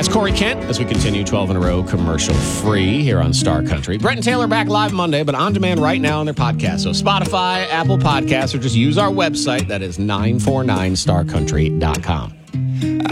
That's Corey Kent as we continue 12 in a row commercial free here on Star Country. Brett and Taylor back live Monday, but on demand right now on their podcast. So Spotify, Apple Podcasts, or just use our website. That is 949starcountry.com.